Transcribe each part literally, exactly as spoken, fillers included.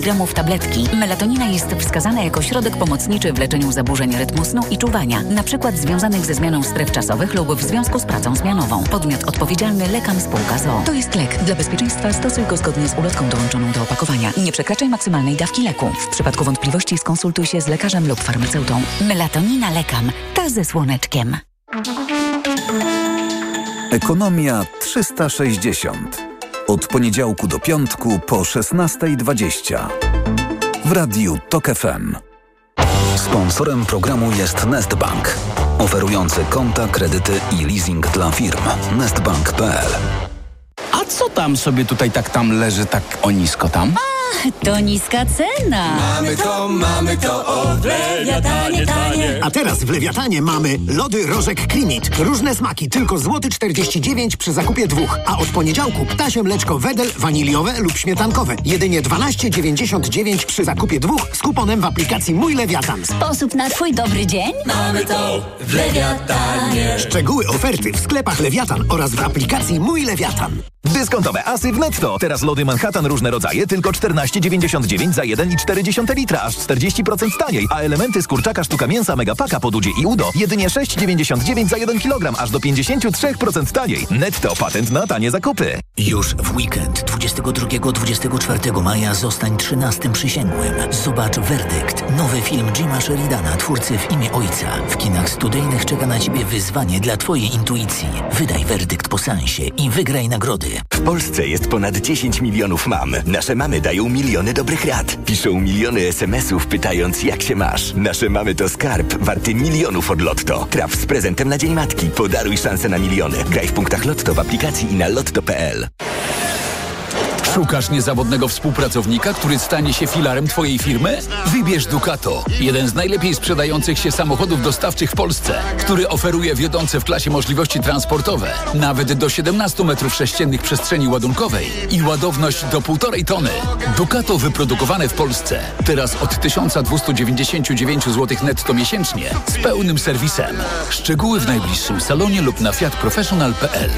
gramów tabletki. Melatonina jest wskazana jako środek pomocniczy w leczeniu zaburzeń rytmu snu i czuwania, np. związanych ze zmianą stref czasowych lub w związku z pracą zmianową. Podmiot odpowiedzialny Lekam Spółka z o o. To jest lek. Dla bezpieczeństwa stosuj go zgodnie z ulotką dołączoną do opakowania. Nie przekraczaj maksymalnej dawki leku. W przypadku wątpliwości skonsultuj się z lekarzem lub farmaceutą. Melatonina Lekam. Ta ze słoneczkiem. Ekonomia trzysta sześćdziesiąt. Od poniedziałku do piątku po szesnasta dwadzieścia. W radiu Tok F M. Sponsorem programu jest Nestbank, oferujący konta, kredyty i leasing dla firm. nestbank kropka p l. A co tam sobie tutaj tak tam leży tak o nisko tam? To niska cena. Mamy to, mamy to, o w Lewiatanie tanie. A teraz w Lewiatanie mamy lody Rożek Klimit. Różne smaki, tylko złoty czterdzieści dziewięć przy zakupie dwóch. A od poniedziałku ptasie mleczko Wedel waniliowe lub śmietankowe. Jedynie dwanaście dziewięćdziesiąt dziewięć przy zakupie dwóch z kuponem w aplikacji Mój Lewiatan. Sposób na twój dobry dzień? Mamy to w Lewiatanie. Szczegóły oferty w sklepach Lewiatan oraz w aplikacji Mój Lewiatan. Dyskontowe asy w Netto. Teraz lody Manhattan różne rodzaje tylko czternaście dziewięćdziesiąt dziewięć za jeden i cztery dziesiąte litra, aż czterdzieści procent taniej, a elementy z kurczaka sztuka mięsa Megapaka pod Udzie i Udo jedynie sześć dziewięćdziesiąt dziewięć za jeden kilogram, aż do pięćdziesiąt trzy procent taniej. Netto, patent na tanie zakupy. Już w weekend dwudziestego drugiego do dwudziestego czwartego maja zostań trzynastym przysięgłym. Zobacz Werdykt, nowy film Jima Sheridana, twórcy W imię ojca. W kinach studyjnych czeka na ciebie wyzwanie dla twojej intuicji. Wydaj werdykt po seansie i wygraj nagrody. W Polsce jest ponad dziesięć milionów mam. Nasze mamy dają miliony dobrych rad. Piszą miliony es em esów pytając, jak się masz. Nasze mamy to skarb warty milionów od Lotto. Traf z prezentem na Dzień Matki. Podaruj szansę na miliony. Graj w punktach Lotto w aplikacji i na lotto kropka p l. Szukasz niezawodnego współpracownika, który stanie się filarem twojej firmy? Wybierz Ducato, jeden z najlepiej sprzedających się samochodów dostawczych w Polsce, który oferuje wiodące w klasie możliwości transportowe, nawet do siedemnaście metrów sześciennych przestrzeni ładunkowej i ładowność do półtorej tony. Ducato wyprodukowane w Polsce, teraz od tysiąc dwieście dziewięćdziesiąt dziewięć złotych netto miesięcznie, z pełnym serwisem. Szczegóły w najbliższym salonie lub na fiat professional kropka p l.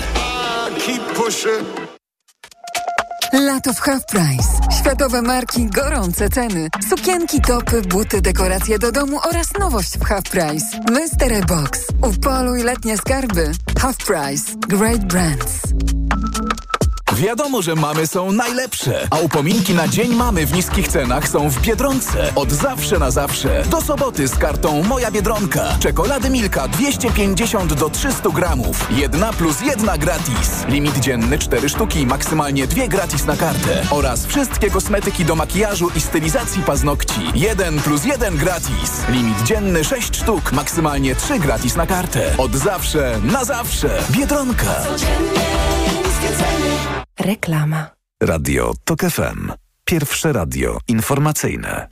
Lato w Half Price. Światowe marki, gorące ceny. Sukienki, topy, buty, dekoracje do domu oraz nowość w Half Price. Mystery Box. Upoluj letnie skarby. Half Price. Great Brands. Wiadomo, że mamy są najlepsze, a upominki na Dzień Mamy w niskich cenach są w Biedronce. Od zawsze na zawsze. Do soboty z kartą Moja Biedronka. Czekolady Milka dwieście pięćdziesiąt do trzysta gramów. Jedna plus jedna gratis. Limit dzienny cztery sztuki, maksymalnie dwie gratis na kartę. Oraz wszystkie kosmetyki do makijażu i stylizacji paznokci. Jeden plus jeden gratis. Limit dzienny sześć sztuk, maksymalnie trzy gratis na kartę. Od zawsze na zawsze. Biedronka. Reklama. Radio Tok F M. Pierwsze radio informacyjne.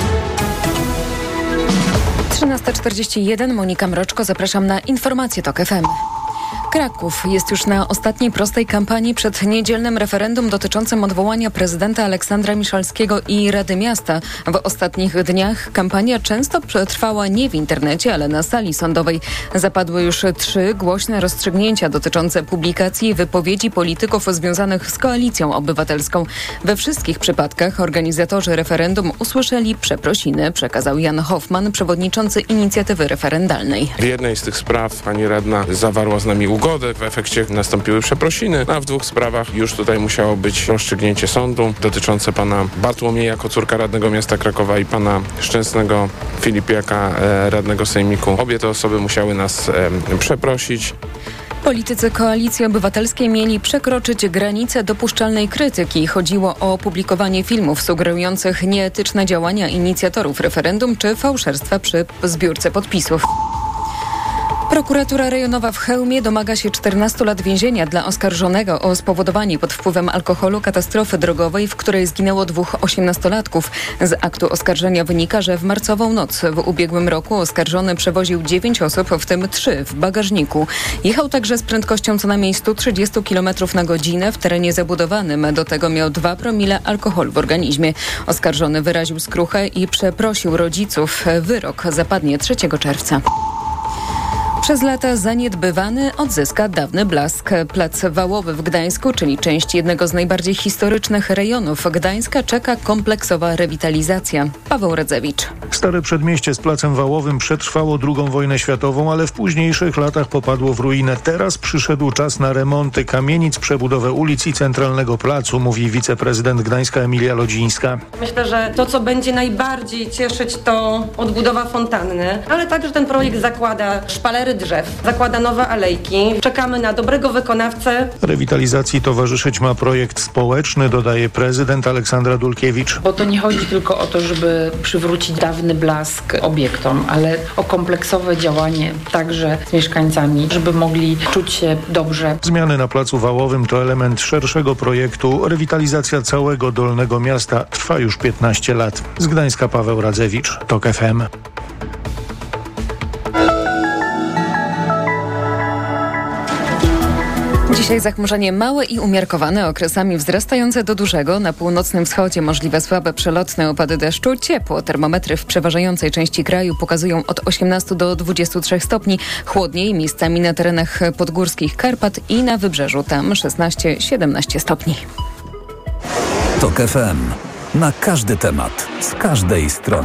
trzynasta czterdzieści jeden, Monika Mroczko, zapraszam na informacje Tok F M. Kraków jest już na ostatniej prostej kampanii przed niedzielnym referendum dotyczącym odwołania prezydenta Aleksandra Miszalskiego i Rady Miasta. W ostatnich dniach kampania często trwała nie w internecie, ale na sali sądowej. Zapadły już trzy głośne rozstrzygnięcia dotyczące publikacji i wypowiedzi polityków związanych z Koalicją Obywatelską. We wszystkich przypadkach organizatorzy referendum usłyszeli przeprosiny, przekazał Jan Hoffman, przewodniczący inicjatywy referendalnej. W jednej z tych spraw pani radna zawarła z nami ugodę. W efekcie nastąpiły przeprosiny, a w dwóch sprawach już tutaj musiało być rozstrzygnięcie sądu dotyczące pana Bartłomieja Kocurka, radnego miasta Krakowa, i pana Szczęsnego Filipiaka, radnego sejmiku. Obie te osoby musiały nas e, przeprosić. Politycy Koalicji Obywatelskiej mieli przekroczyć granicę dopuszczalnej krytyki. Chodziło o publikowanie filmów sugerujących nieetyczne działania inicjatorów referendum czy fałszerstwa przy zbiórce podpisów. Prokuratura rejonowa w Chełmie domaga się czternastu lat więzienia dla oskarżonego o spowodowanie pod wpływem alkoholu katastrofy drogowej, w której zginęło dwóch osiemnastolatków. Z aktu oskarżenia wynika, że w marcową noc w ubiegłym roku oskarżony przewoził dziewięć osób, w tym trzy w bagażniku. Jechał także z prędkością co najmniej sto trzydzieści kilometrów na godzinę w terenie zabudowanym. Do tego miał dwa promile alkoholu w organizmie. Oskarżony wyraził skruchę i przeprosił rodziców. Wyrok zapadnie trzeciego czerwca. Przez lata zaniedbywany odzyska dawny blask. Plac Wałowy w Gdańsku, czyli część jednego z najbardziej historycznych rejonów Gdańska, czeka kompleksowa rewitalizacja. Paweł Radzewicz. Stare przedmieście z Placem Wałowym przetrwało drugą wojnę światową, ale w późniejszych latach popadło w ruinę. Teraz przyszedł czas na remonty kamienic, przebudowę ulic i centralnego placu, mówi wiceprezydent Gdańska Emilia Lodzińska. Myślę, że to, co będzie najbardziej cieszyć, to odbudowa fontanny, ale także ten projekt zakłada szpalery drzew, zakłada nowe alejki. Czekamy na dobrego wykonawcę. Rewitalizacji towarzyszyć ma projekt społeczny, dodaje prezydent Aleksandra Dulkiewicz. Bo to nie chodzi tylko o to, żeby przywrócić dawny blask obiektom, ale o kompleksowe działanie także z mieszkańcami, żeby mogli czuć się dobrze. Zmiany na Placu Wałowym to element szerszego projektu. Rewitalizacja całego Dolnego Miasta trwa już piętnaście lat. Z Gdańska Paweł Radzewicz, TOK F M. Dzisiaj zachmurzenie małe i umiarkowane, okresami wzrastające do dużego. Na północnym wschodzie możliwe słabe przelotne opady deszczu. Ciepło. Termometry w przeważającej części kraju pokazują od osiemnastu do dwudziestu trzech stopni. Chłodniej miejscami na terenach podgórskich Karpat i na wybrzeżu. Tam szesnaście siedemnaście stopni. TOK F M. Na każdy temat. Z każdej strony.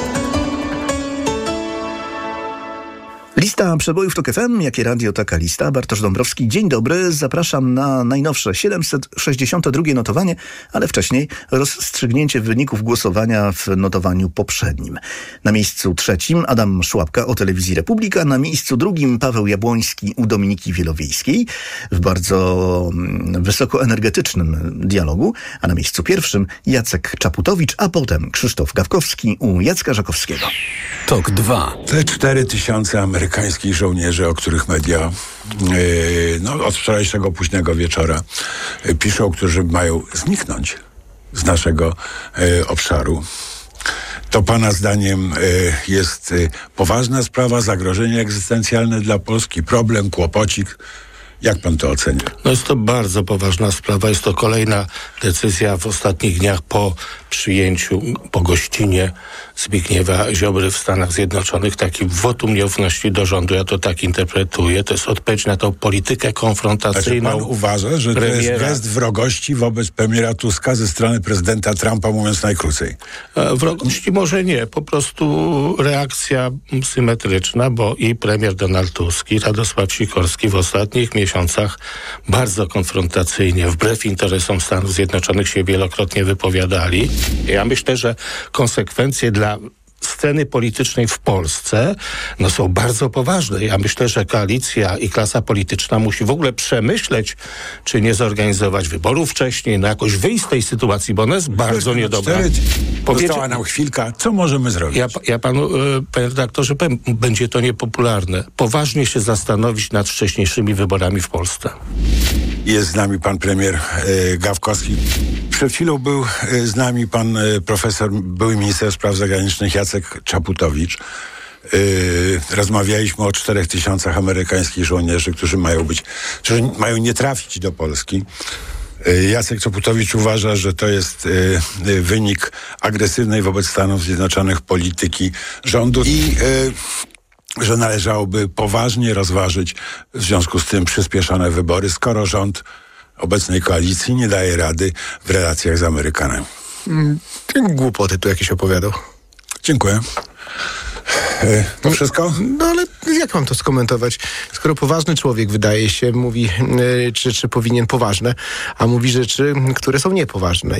Lista przebojów TOK F M, jakie radio, taka lista. Bartosz Dąbrowski, dzień dobry. Zapraszam na najnowsze siedemset sześćdziesiąte drugie notowanie, ale wcześniej rozstrzygnięcie wyników głosowania w notowaniu poprzednim. Na miejscu trzecim Adam Szłapka o Telewizji Republika, na miejscu drugim Paweł Jabłoński u Dominiki Wielowiejskiej w bardzo wysokoenergetycznym dialogu, a na miejscu pierwszym Jacek Czaputowicz, a potem Krzysztof Gawkowski u Jacka Żakowskiego. TOK dwa. Te cztery tysiące amerykańskich żołnierzy, o których media yy, no, od wczorajszego późnego wieczora yy, piszą, którzy mają zniknąć z naszego yy, obszaru. To pana zdaniem yy, jest yy, poważna sprawa, zagrożenie egzystencjalne dla Polski, problem, kłopocik. Jak pan to ocenia? No jest to bardzo poważna sprawa. Jest to kolejna decyzja w ostatnich dniach po przyjęciu, po gościnie Zbigniewa Ziobry w Stanach Zjednoczonych. Taki wotum nieufności do rządu. Ja to tak interpretuję. To jest odpowiedź na tą politykę konfrontacyjną. A czy pan uważa, że premiera... to jest gest wrogości wobec premiera Tuska ze strony prezydenta Trumpa, mówiąc najkrócej? Wrogości może nie. Po prostu reakcja symetryczna, bo i premier Donald Tusk, i Radosław Sikorski w ostatnich miesiącach bardzo konfrontacyjnie, wbrew interesom Stanów Zjednoczonych się wielokrotnie wypowiadali. Ja myślę, że konsekwencje dla sceny politycznej w Polsce no, są bardzo poważne. Ja myślę, że koalicja i klasa polityczna musi w ogóle przemyśleć, czy nie zorganizować wyborów wcześniej, no jakoś wyjść z tej sytuacji, bo ona jest bardzo niedobra. Została nam chwilka. Co możemy zrobić? Ja, ja panu, panie redaktorze, powiem, będzie to niepopularne. Poważnie się zastanowić nad wcześniejszymi wyborami w Polsce. Jest z nami pan premier e, Gawkowski. Przed chwilą był e, z nami pan e, profesor, były minister spraw zagranicznych Jacek Czaputowicz. E, rozmawialiśmy o czterech tysiącach amerykańskich żołnierzy, którzy mają być, którzy mają nie trafić do Polski. E, Jacek Czaputowicz uważa, że to jest e, e, wynik agresywnej wobec Stanów Zjednoczonych polityki rządu i e, że należałoby poważnie rozważyć w związku z tym przyspieszone wybory, skoro rząd obecnej koalicji nie daje rady w relacjach z Amerykanami. Mm, głupoty tu jakieś opowiadał. Dziękuję. E, to wszystko? No ale jak mam to skomentować? Skoro poważny człowiek, wydaje się, mówi, yy, czy, czy powinien poważne, a mówi rzeczy, które są niepoważne.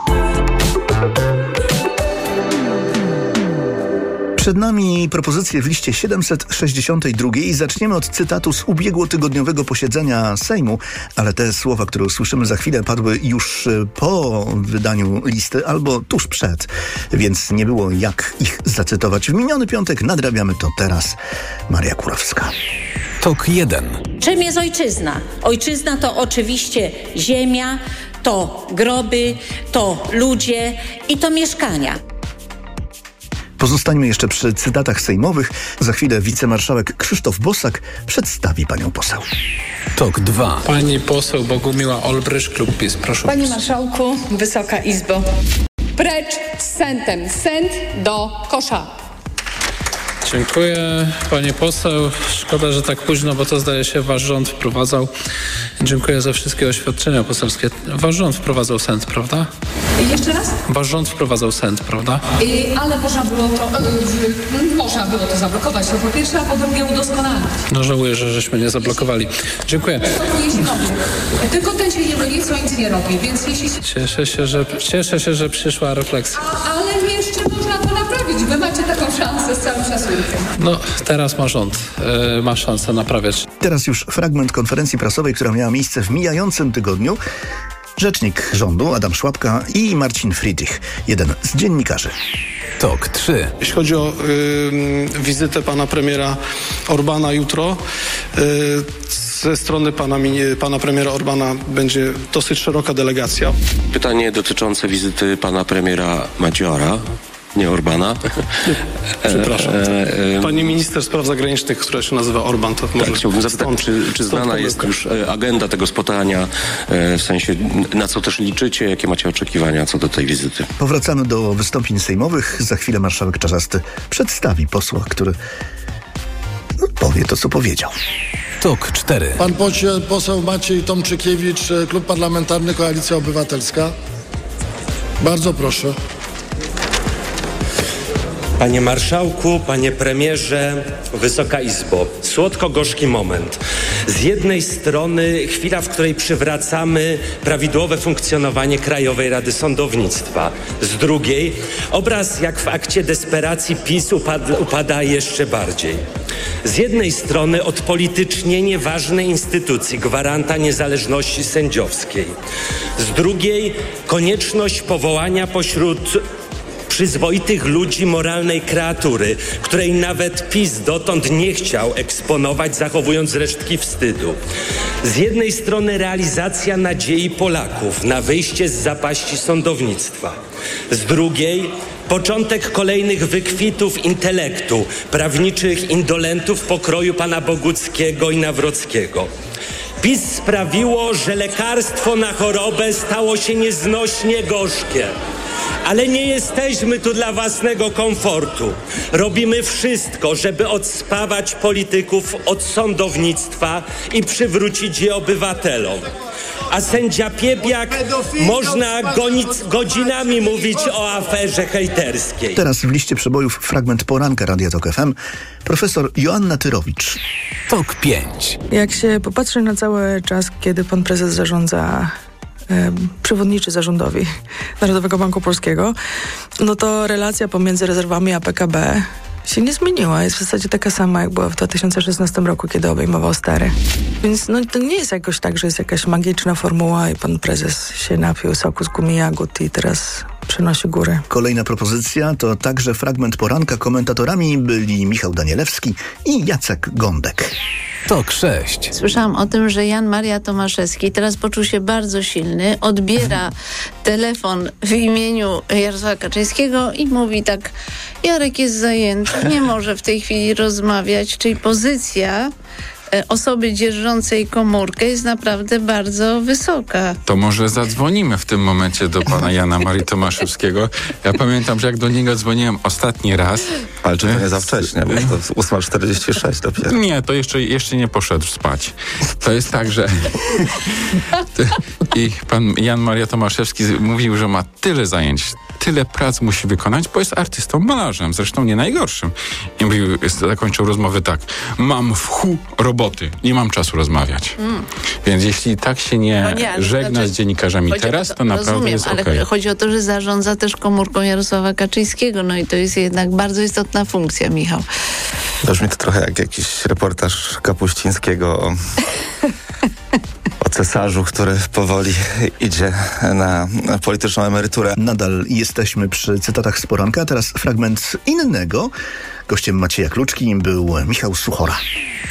Przed nami propozycje w liście siedemset sześćdziesiątej drugiej i zaczniemy od cytatu z ubiegłotygodniowego posiedzenia Sejmu, ale te słowa, które usłyszymy za chwilę, padły już po wydaniu listy albo tuż przed, więc nie było jak ich zacytować. W miniony piątek nadrabiamy to teraz. Maria Kurowska. TOK jeden. Czym jest ojczyzna? Ojczyzna to oczywiście ziemia, to groby, to ludzie i to mieszkania. Pozostańmy jeszcze przy cytatach sejmowych. Za chwilę wicemarszałek Krzysztof Bosak przedstawi panią poseł. TOK dwa. Pani poseł Bogumiła Olbrysz, klub PiS. Proszę. Panie Marszałku, Wysoka Izbo. Precz z sentem. Sent do kosza. Dziękuję, pani poseł. Szkoda, że tak późno, bo to zdaje się wasz rząd wprowadzał. Dziękuję za wszystkie oświadczenia poselskie. Wasz rząd wprowadzał sęd, prawda? Jeszcze raz? Wasz rząd wprowadzał sęd, prawda? Yy, ale można było to, yy, można było to zablokować, to po pierwsze, a po drugie udoskonalić. No żałuję, że żeśmy nie zablokowali. Dziękuję. Jeśli robię. Tylko ten się nie myli, co nic nie robi, więc jeśli... Cieszę się, że, cieszę się, że przyszła refleksja. Ale jeszcze można to naprawić. Wy macie taką szansę z całym szacunkiem. No, teraz ma rząd. Yy, ma szansę naprawiać. Teraz już fragment konferencji prasowej, która miała miejsce w mijającym tygodniu. Rzecznik rządu Adam Szłapka i Marcin Friedrich, jeden z dziennikarzy. Tok trzy. Jeśli chodzi o y, wizytę pana premiera Orbana jutro, y, ze strony pana, pana premiera Orbana będzie dosyć szeroka delegacja. Pytanie dotyczące wizyty pana premiera Madziora. Nie Orbana. Przepraszam. Pani minister spraw zagranicznych, która się nazywa Orban, to może... Tak, chciałbym zapytać, stąd, czy, czy znana jest już agenda tego spotkania, w sensie na co też liczycie, jakie macie oczekiwania co do tej wizyty? Powracamy do wystąpień sejmowych. Za chwilę marszałek Czarzasty przedstawi posła, który no, powie to, co powiedział. Tok cztery. Pan poseł Maciej Tomczykiewicz, Klub Parlamentarny Koalicja Obywatelska. Bardzo proszę. Panie marszałku, panie premierze, Wysoka Izbo, słodko-gorzki moment. Z jednej strony chwila, w której przywracamy prawidłowe funkcjonowanie Krajowej Rady Sądownictwa. Z drugiej obraz, jak w akcie desperacji PiS upada, upada jeszcze bardziej. Z jednej strony odpolitycznienie ważnej instytucji, gwaranta niezależności sędziowskiej. Z drugiej konieczność powołania pośród przyzwoitych ludzi moralnej kreatury, której nawet PiS dotąd nie chciał eksponować, zachowując resztki wstydu. Z jednej strony realizacja nadziei Polaków na wyjście z zapaści sądownictwa. Z drugiej początek kolejnych wykwitów intelektu, prawniczych indolentów pokroju pana Boguckiego i Nawrockiego. PiS sprawiło, że lekarstwo na chorobę stało się nieznośnie gorzkie. Ale nie jesteśmy tu dla własnego komfortu. Robimy wszystko, żeby odspawać polityków od sądownictwa i przywrócić je obywatelom. A sędzia Piebiak można gonić, godzinami mówić o aferze hejterskiej. Teraz w liście przebojów fragment poranka Radia Tok F M. Profesor Joanna Tyrowicz. Tok pięć. Jak się popatrzy na cały czas, kiedy pan prezes zarządza przewodniczy zarządowi Narodowego Banku Polskiego, no to relacja pomiędzy rezerwami a P K B się nie zmieniła. Jest w zasadzie taka sama, jak była w dwa tysiące szesnastym roku, kiedy obejmował stary. Więc no, to nie jest jakoś tak, że jest jakaś magiczna formuła i pan prezes się napił soku z gumi jagód i teraz przenosi góry. Kolejna propozycja to także fragment poranka. Komentatorami byli Michał Danielewski i Jacek Gądek. Tok sześć. Słyszałam o tym, że Jan Maria Tomaszewski teraz poczuł się bardzo silny, odbiera telefon w imieniu Jarosława Kaczyńskiego i mówi tak: Jarek jest zajęty, nie może w tej chwili rozmawiać, czyli pozycja osoby dzierżącej komórkę jest naprawdę bardzo wysoka. To może zadzwonimy w tym momencie do pana Jana Marii Tomaszewskiego. Ja pamiętam, że jak do niego dzwoniłem ostatni raz... Ale czy to nie za wcześnie, bo to jest ósma czterdzieści sześć dopiero. Nie, to jeszcze, jeszcze nie poszedł spać. To jest tak, że... I pan Jan Maria Tomaszewski mówił, że ma tyle zajęć, tyle prac musi wykonać, bo jest artystą, malarzem, zresztą nie najgorszym. I mówił, zakończył rozmowę tak: mam w chu roboty, nie mam czasu rozmawiać. Mm. Więc jeśli tak się nie, no nie żegna znaczy, z dziennikarzami teraz, to, to naprawdę rozumiem, jest okej. Ale chodzi o to, że zarządza też komórką Jarosława Kaczyńskiego, no i to jest jednak bardzo istotna funkcja, Michał. Brzmi to trochę jak jakiś reportaż Kapuścińskiego o... o cesarzu, który powoli idzie na polityczną emeryturę. Nadal jesteśmy przy cytatach z poranka, teraz fragment innego. Gościem Macieja Kluczki był Michał Suchora.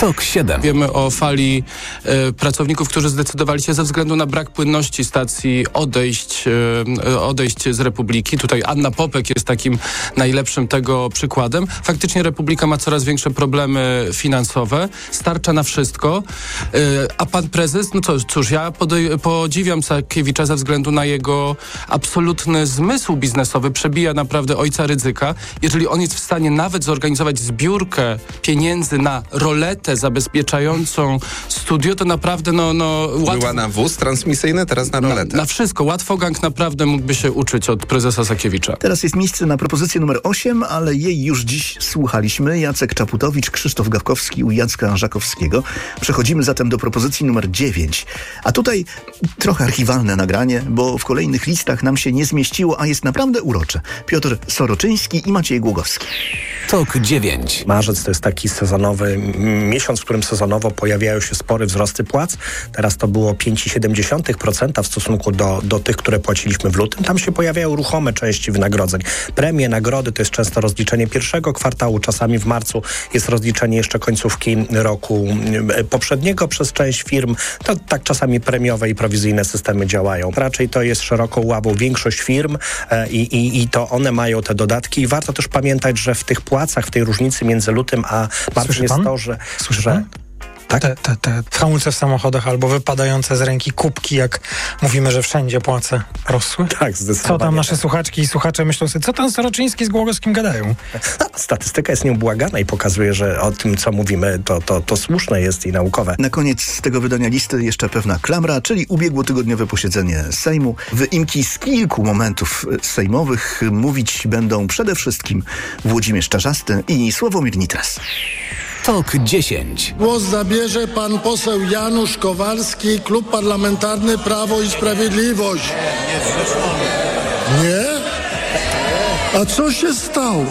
Tok siedem. Wiemy o fali e, pracowników, którzy zdecydowali się ze względu na brak płynności stacji odejść, e, odejść z Republiki. Tutaj Anna Popek jest takim najlepszym tego przykładem. Faktycznie Republika ma coraz większe problemy finansowe, starcza na wszystko, e, a pan prezes, no cóż, cóż ja podej- podziwiam Sakiewicza ze względu na jego absolutny zmysł biznesowy, przebija naprawdę ojca Rydzyka. Jeżeli on jest w stanie nawet zorganizować zbiórkę pieniędzy na roletę zabezpieczającą studio, to naprawdę no... no łatwo... Była na wóz transmisyjny, teraz na roletę. Na, na wszystko. Łatwogang naprawdę mógłby się uczyć od prezesa Sakiewicza. Teraz jest miejsce na propozycję numer osiem, ale jej już dziś słuchaliśmy. Jacek Czaputowicz, Krzysztof Gawkowski u Jacka Żakowskiego. Przechodzimy zatem do propozycji numer dziewięć. A tutaj trochę archiwalne nagranie, bo w kolejnych listach nam się nie zmieściło, a jest naprawdę urocze. Piotr Soroczyński i Maciej Głogowski. Tok dziewięć. Marzec to jest taki sezonowy miesiąc, w którym sezonowo pojawiają się spory wzrosty płac. Teraz to było pięć przecinek siedem procent w stosunku do, do tych, które płaciliśmy w lutym. Tam się pojawiają ruchome części wynagrodzeń. Premie, nagrody to jest często rozliczenie pierwszego kwartału, czasami w marcu jest rozliczenie jeszcze końcówki roku poprzedniego przez część firm. To tak czasami premiowe i prowizyjne systemy działają. Raczej to jest szeroką ławą większość firm e, i, i to one mają te dodatki. I warto też pamiętać, że w tych płacach, w tej różnicy między lutym a marcem jest to, że... Słyszy że pan? Tak? Te, te, te hamulce w samochodach albo wypadające z ręki kubki, jak mówimy, że wszędzie płace rosły. Tak, zdecydowanie. Co tam nasze słuchaczki i słuchacze myślą sobie, co tam Soroczyński z Głogowskim gadają? No, statystyka jest nieubłagana i pokazuje, że o tym, co mówimy, to, to, to słuszne jest i naukowe. Na koniec tego wydania listy jeszcze pewna klamra, czyli ubiegłotygodniowe posiedzenie Sejmu. Wyimki z kilku momentów sejmowych mówić będą przede wszystkim Włodzimierz Czarzasty i Sławomir Nitras. Tok dziesięć. Głos zabierze pan poseł Janusz Kowalski, Klub Parlamentarny Prawo i Sprawiedliwość. Nie? A co się stało?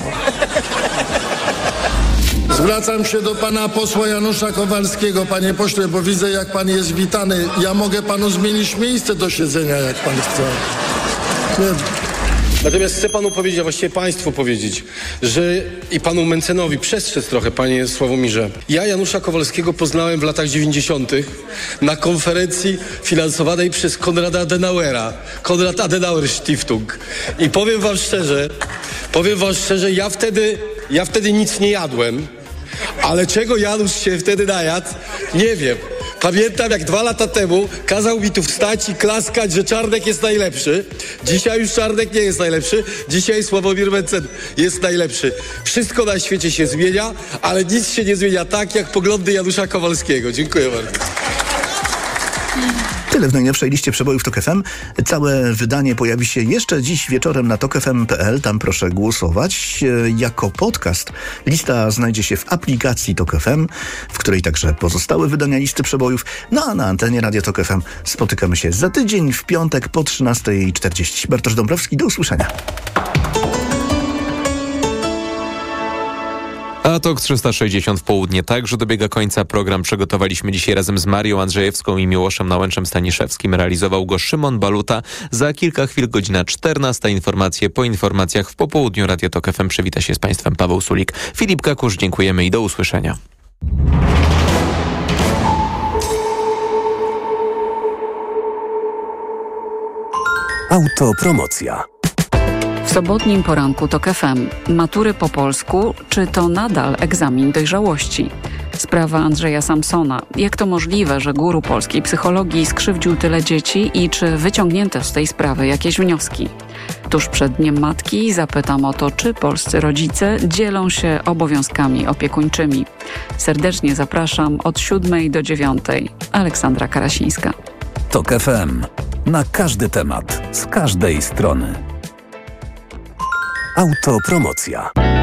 Zwracam się do pana posła Janusza Kowalskiego, panie pośle, bo widzę, jak pan jest witany. Ja mogę panu zmienić miejsce do siedzenia, jak pan chce. Nie. Natomiast chcę panu powiedzieć, a właściwie państwu powiedzieć, że i panu Mencenowi przestrzec trochę, panie Sławomirze. Ja Janusza Kowalskiego poznałem w latach dziewięćdziesiątych na konferencji finansowanej przez Konrada Adenauera. Konrad Adenauer Stiftung. I powiem wam szczerze, powiem wam szczerze, ja wtedy, ja wtedy nic nie jadłem, ale czego Janusz się wtedy najadł, nie wiem. Pamiętam, jak dwa lata temu kazał mi tu wstać i klaskać, że Czarnek jest najlepszy. Dzisiaj już Czarnek nie jest najlepszy. Dzisiaj Sławomir Mencen jest najlepszy. Wszystko na świecie się zmienia, ale nic się nie zmienia tak, jak poglądy Janusza Kowalskiego. Dziękuję bardzo. Tyle w najnowszej liście przebojów Tok F M. Całe wydanie pojawi się jeszcze dziś wieczorem na tok f m kropka p l. Tam proszę głosować. Jako podcast lista znajdzie się w aplikacji Tok F M, w której także pozostałe wydania listy przebojów. No a na antenie Radio Tok F M spotykamy się za tydzień w piątek po trzynasta czterdzieści. Bartosz Dąbrowski, do usłyszenia. A Tok trzysta sześćdziesiąt w południe także dobiega końca. Program przygotowaliśmy dzisiaj razem z Marią Andrzejewską i Miłoszem Nałęczem-Staniszewskim. Realizował go Szymon Baluta. Za kilka chwil godzina czternasta. Informacje po informacjach w popołudniu. Radio Tok F M przywita się z państwem Paweł Sulik. Filip Kakusz, dziękujemy i do usłyszenia. Autopromocja. W sobotnim poranku Tok F M. Matury po polsku, czy to nadal egzamin dojrzałości? Sprawa Andrzeja Samsona. Jak to możliwe, że guru polskiej psychologii skrzywdził tyle dzieci i czy wyciągnięto z tej sprawy jakieś wnioski? Tuż przed Dniem Matki zapytam o to, czy polscy rodzice dzielą się obowiązkami opiekuńczymi. Serdecznie zapraszam od siódmej do dziewiątej. Aleksandra Karasińska. Tok F M. Na każdy temat, z każdej strony. Autopromocja.